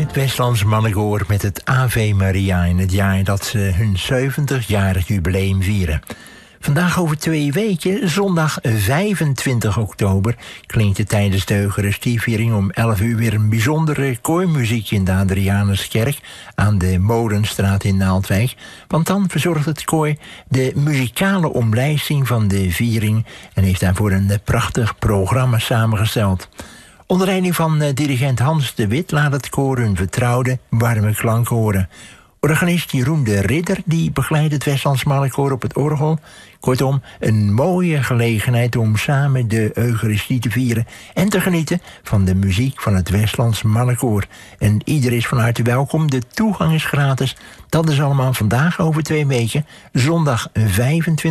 Het Westlands Mannenkoor met het Ave Maria in het jaar dat ze hun 70-jarig jubileum vieren. Vandaag over 2 weken, zondag 25 oktober, klinkt er tijdens de Eucharistieviering om 11 uur weer een bijzondere koormuziek in de Adrianuskerk aan de Molenstraat in Naaldwijk. Want dan verzorgt het koor de muzikale omlijsting van de viering en heeft daarvoor een prachtig programma samengesteld. Onder leiding van dirigent Hans de Wit laat het koor hun vertrouwde, warme klank horen. Organist Jeroen de Ridder die begeleidt het Westlands Mannenkoor op het orgel. Kortom, een mooie gelegenheid om samen de Eucharistie te vieren en te genieten van de muziek van het Westlands Mannenkoor. En ieder is van harte welkom, de toegang is gratis. Dat is allemaal vandaag over 2 weken, zondag 25